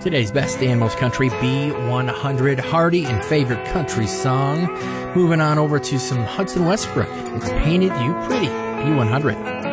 Today's best and most country, B100, Hardy and favorite country song. Moving on over to some Hudson Westbrook. It's Painted You Pretty, B100.